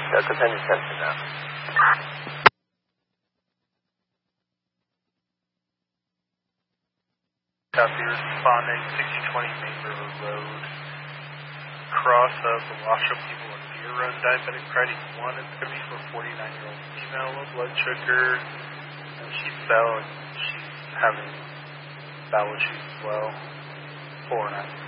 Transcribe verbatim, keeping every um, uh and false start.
Delta ten is ten now. Copy, responding, sixty twenty Main River Road. Cross of the Washoe people in Beer Run, diabetic credit one. It's going to be for a forty-nine-year-old female, low blood sugar. And she's fell and she's having bowel issues as well. four nine.